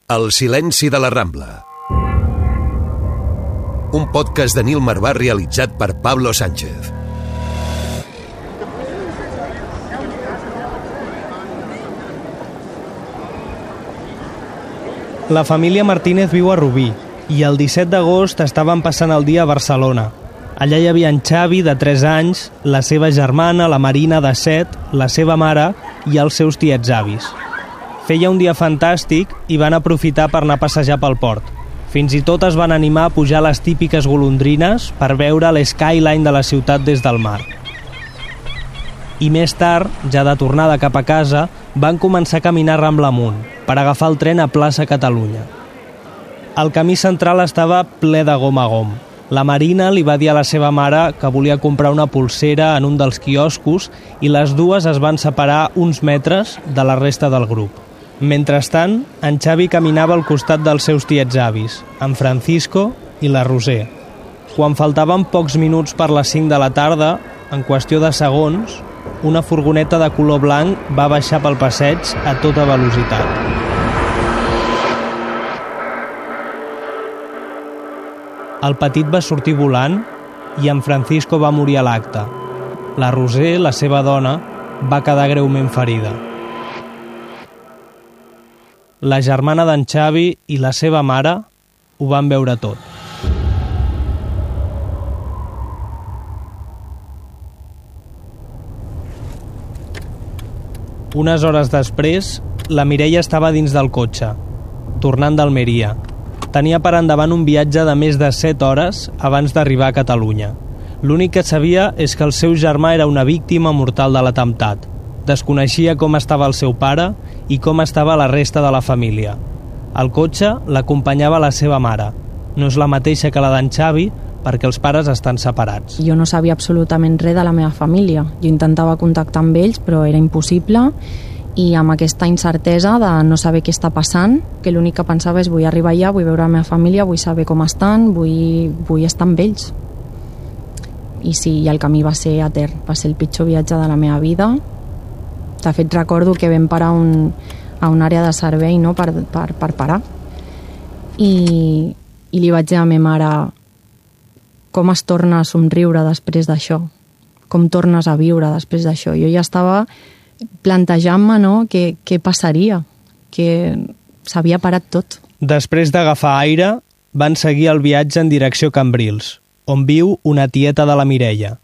El silenci de la Rambla. Un podcast de Nil Marvà realitzat per Pablo Sánchez. La família Martínez viu a Rubí i el 17 d'agost estaven passant el dia a Barcelona. Allà hi havia en Xavi, de 3 anys, la seva germana, la Marina, de 7, la seva mare i els seus tiets avis. Feia un dia fantàstic i van aprofitar per anar a passejar pel port. Fins i tot es van animar a pujar les típiques golondrines per veure l'skyline de la ciutat des del mar. I més tard, ja de tornada cap a casa, van començar a caminar Rambla amunt per agafar el tren a plaça Catalunya. El camí central estava ple de gom a gom. La Marina li va dir a la seva mare que volia comprar una polsera en un dels quioscos i les dues es van separar uns metres de la resta del grup. Mentrestant, en Xavi caminava al costat dels seus tiets avis, en Francisco i la Roser. Quan faltaven pocs minuts per les 5 de la tarda, en qüestió de segons, una furgoneta de color blanc va baixar pel passeig a tota velocitat. El petit va sortir volant i en Francisco va morir a l'acte. La Roser, la seva dona, va quedar greument ferida. La germana d'en Xavi i la seva mare ho van veure tot. Unes hores després, la Mireia estava dins del cotxe, tornant d'Almeria. Tenia per endavant un viatge de més de 7 hores abans d'arribar a Catalunya. L'únic que sabia és que el seu germà era una víctima mortal de l'atemptat. Desconeixia com estava el seu pare i com estava la resta de la família. Al cotxe l'acompanyava la seva mare. No és la mateixa que la d'en Xavi, perquè els pares estan separats. Jo no sabia absolutament res de la meva família. Jo intentava contactar amb ells, però era impossible, i amb aquesta incertesa de no saber què està passant, que l'únic que pensava és vull arribar allà, vull veure la meva família, vull saber com estan, vull estar amb ells. I sí, i el camí va ser etern, va ser el pitjor viatge de la meva vida. De fet, recordo que vam parar a una àrea de servei, no?, per parar. I li vaig dir a la meva mare com es torna a somriure després d'això, com tornes a viure després d'això. Jo ja estava plantejant-me, no?, què passaria, que s'havia parat tot. Després d'agafar aire, van seguir el viatge en direcció a Cambrils, on viu una tieta de la Mireia.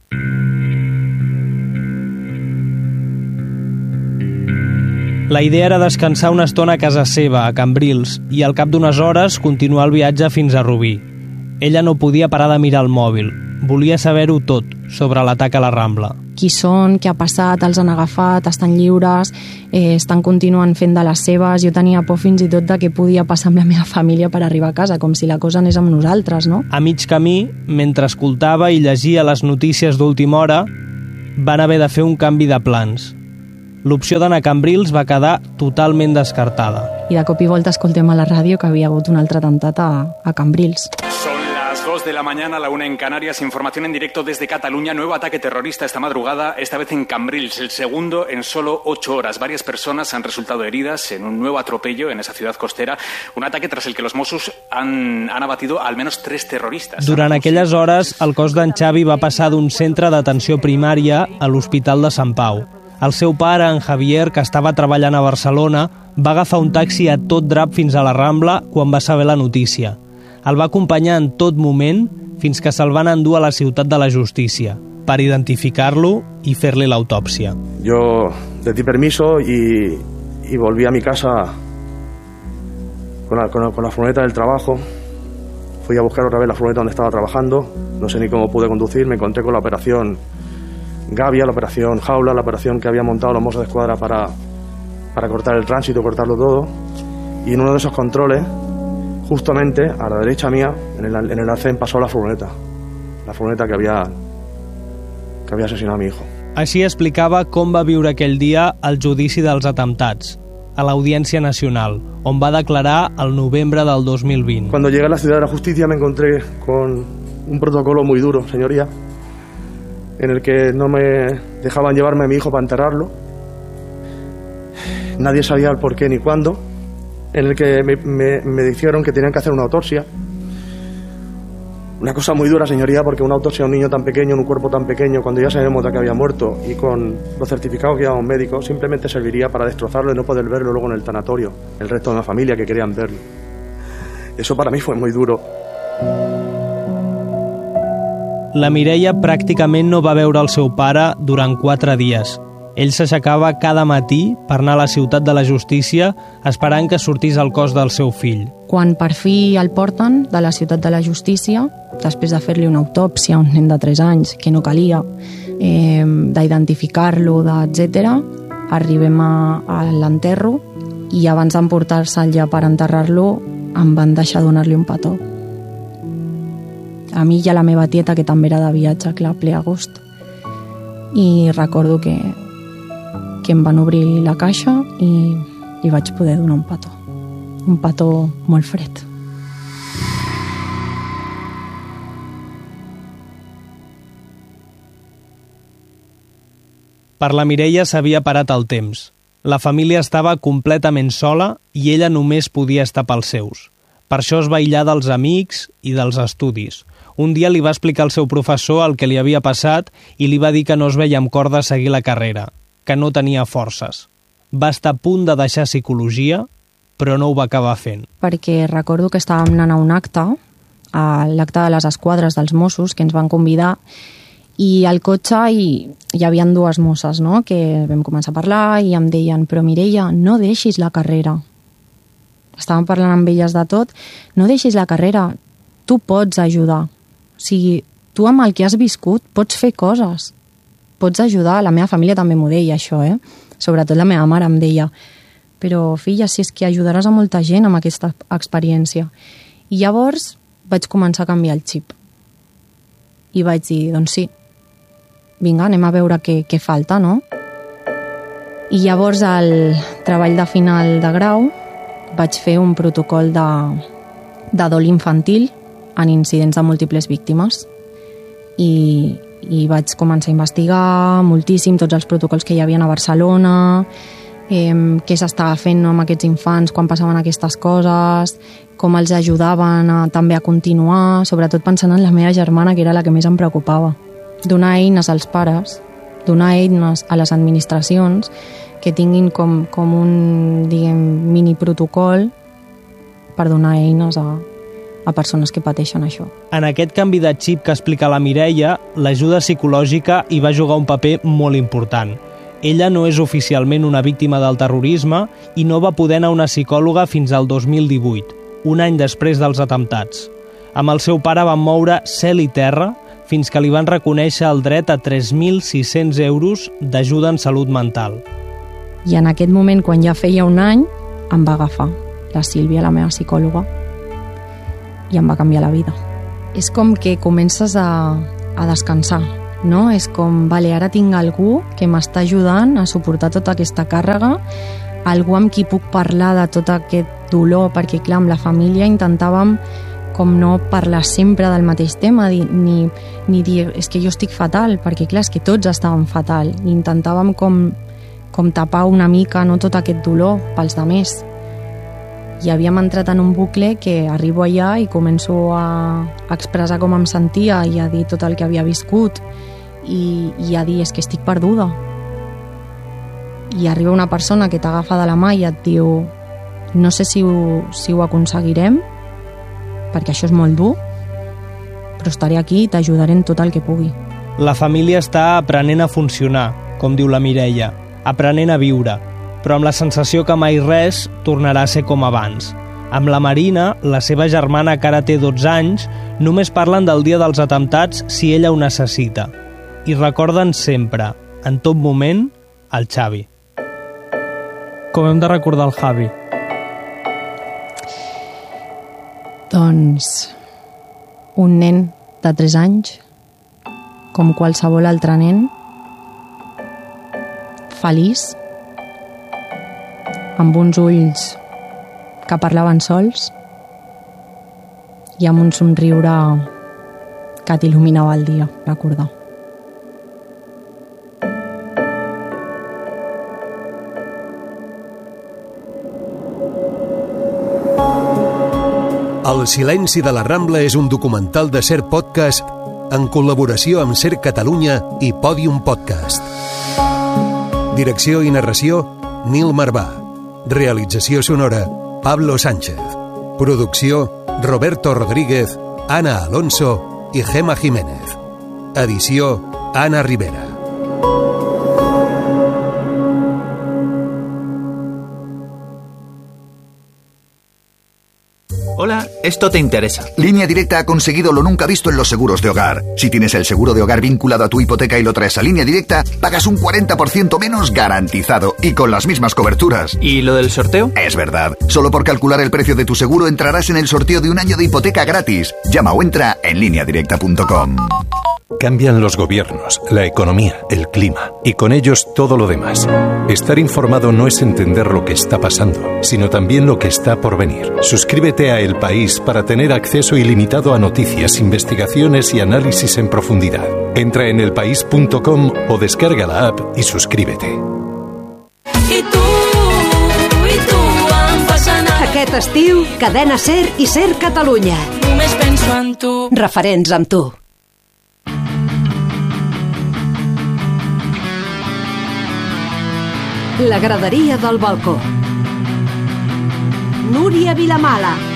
La idea era descansar una estona a casa seva, a Cambrils, i al cap d'unes hores continuar el viatge fins a Rubí. Ella no podia parar de mirar el mòbil. Volia saber-ho tot sobre l'atac a la Rambla. Qui són, què ha passat, els han agafat, estan lliures, estan continuant fent de les seves. Jo tenia por fins i tot de què podia passar amb la meva família per arribar a casa, com si la cosa anés amb nosaltres, no? A mig camí, mentre escoltava i llegia les notícies d'última hora, van haver de fer un canvi de plans. L'opció d'anar a Cambrils va quedar totalment descartada. I de cop i volta escoltem a la ràdio que havia hagut un altre atemptat a Cambrils. Son las 2 de la mañana, la 1 en Canarias. Información en directo desde Cataluña. Nuevo ataque terrorista esta madrugada, esta vez en Cambrils, el segundo en solo 8 horas. Varias personas han resultado heridas en un nuevo atropello en esa ciudad costera. Un ataque tras el que los Mossos han abatido al menos 3 terroristas. Durant aquelles hores, el cos d'en Xavi va passar d'un centre d'atenció primària a l'Hospital de Sant Pau. El seu pare, en Javier, que estava treballant a Barcelona, va agafar un taxi a tot drap fins a la Rambla quan va saber la notícia. El va acompanyar en tot moment fins que se'l van endur a la ciutat de la justícia per identificar-lo i fer-li l'autòpsia. Yo le di permiso y volví a mi casa con la furgoneta del trabajo. Fui a buscar otra vez la furgoneta donde estaba trabajando. No sé ni cómo pude conducir. Me encontré con la operación Gavia, la operación Jaula, la operación que habían montado los Mossos de Escuadra para cortar el tránsito, cortarlo todo. Y en uno de esos controles, justamente a la derecha mía, en el arcén, pasó la furgoneta que había asesinado a mi hijo. Així explicava com va viure aquell dia el judici dels atemptats, a l'Audiència Nacional, on va declarar el novembre del 2020. Cuando llegué a la Ciudad de la Justicia me encontré con un protocolo muy duro, señoría, en el que no me dejaban llevarme a mi hijo para enterrarlo. Nadie sabía el por qué ni cuándo. en el que me dijeron que tenían que hacer una autopsia. Una cosa muy dura, señoría, porque una autopsia a un niño tan pequeño, en un cuerpo tan pequeño, cuando ya sabemos de que había muerto y con los certificados que llevaba un médico, simplemente serviría para destrozarlo y no poder verlo luego en el tanatorio, el resto de la familia que querían verlo. Eso para mí fue muy duro. La Mireia pràcticament no va veure el seu pare durant 4 dies. Ell s'aixecava cada matí per anar a la ciutat de la justícia esperant que sortís el cos del seu fill. Quan per fi el porten de la ciutat de la justícia, després de fer-li una autòpsia a un nen de 3 anys, que no calia, d'identificar-lo, etc., arribem a l'enterro i abans d'emportar-se'l ja per enterrar-lo em van deixar donar-li un petó. A mi i a la meva tieta, que també era de viatge, clar, ple agost. I recordo que em van obrir la caixa i li vaig poder donar un petó. Un petó molt fred. Per la Mireia s'havia parat el temps. La família estava completament sola i ella només podia estar pels seus. Per això es va aïllar dels amics i dels estudis. Un dia li va explicar al seu professor el que li havia passat i li va dir que no es veia amb cor de seguir la carrera, que no tenia forces. Va estar a punt de deixar psicologia, però no ho va acabar fent. Perquè recordo que estàvem anant a un acte, a l'acte de les esquadres dels Mossos, que ens van convidar, i al cotxe hi havia 2 mosses, no?, que vam començar a parlar i em deien: però Mireia, no deixis la carrera. Estàvem parlant amb elles de tot. No deixis la carrera, tu pots ajudar. O sigui, tu amb el que has viscut pots fer coses. Pots ajudar. La meva família també m'ho deia, això, Sobretot la meva mare em deia: però filla, si és que ajudaràs a molta gent amb aquesta experiència. I llavors vaig començar a canviar el xip. I vaig dir, doncs sí, vinga, anem a veure què falta, no? I llavors al treball de final de grau vaig fer un protocol de dol infantil en incidents de múltiples víctimes. I vaig començar a investigar moltíssim tots els protocols que hi havia a Barcelona, què s'estava fent amb aquests infants quan passaven aquestes coses, com els ajudaven també a continuar, sobretot pensant en la meva germana, que era la que més em preocupava. Donar eines als pares, donar eines a les administracions que tinguin com un, mini protocol per donar eines a persones que pateixen això. En aquest canvi de xip que explica la Mireia, l'ajuda psicològica hi va jugar un paper molt important. Ella no és oficialment una víctima del terrorisme i no va poder anar a una psicòloga fins al 2018, un any després dels atemptats. Amb el seu pare van moure cel i terra fins que li van reconèixer el dret a 3.600 euros d'ajuda en salut mental. I en aquest moment, quan ja feia un any, em va agafar la Sílvia, la meva psicòloga, i em va canviar la vida. És com que comences a descansar, no? És com, vale, ara tinc algú que m'està ajudant a suportar tota aquesta càrrega, algú amb qui puc parlar de tot aquest dolor, perquè clar, amb la família intentàvem com no parlar sempre del mateix tema, ni dir, és que jo estic fatal, perquè clar, és que tots estàvem fatal, i intentàvem com tapar una mica, no, tot aquest dolor pels demés. I havíem entrat en un bucle que arribo allà i començo a expressar com em sentia i a dir tot el que havia viscut i a dir, és que estic perduda. I arriba una persona que t'agafa de la mà i et diu, no sé si ho aconseguirem, perquè això és molt dur, però estaré aquí i t'ajudaré en tot el que pugui. La família està aprenent a funcionar, com diu la Mireia, aprenent a viure, però amb la sensació que mai res tornarà a ser com abans. Amb la Marina, la seva germana que ara té 12 anys, només parlen del dia dels atemptats si ella ho necessita. I recorden sempre, en tot moment, el Xavi. Com hem de recordar el Javi? Doncs un nen de 3 anys, com qualsevol altre nen, feliç, amb uns ulls que parlaven sols i amb un somriure que t'il·luminava el dia, recordar. El silenci de la Rambla és un documental de Ser Podcast en col·laboració amb Ser Catalunya i Podium Podcast. Direcció i narració, Nil Marvà. Realització sonora, Pablo Sánchez. Producció, Roberto Rodríguez, Ana Alonso i Gema Jiménez. Edició, Ana Rivera. Hola, esto te interesa. Línea Directa ha conseguido lo nunca visto en los seguros de hogar. Si tienes el seguro de hogar vinculado a tu hipoteca y lo traes a Línea Directa, pagas un 40% menos garantizado y con las mismas coberturas. ¿Y lo del sorteo? Es verdad. Solo por calcular el precio de tu seguro entrarás en el sorteo de un año de hipoteca gratis. Llama o entra en lineadirecta.com. Cambian los gobiernos, la economía, el clima y con ellos todo lo demás. Estar informado no es entender lo que está pasando, sino también lo que está por venir. Suscríbete a El País para tener acceso ilimitado a noticias, investigaciones y análisis en profundidad. Entra en elpaís.com o descarga la app y suscríbete. Aquest estiu, Cadena Ser i Ser Catalunya. Només penso en tu. Referents amb tu. La graderia del balcó. Núria Vilamala.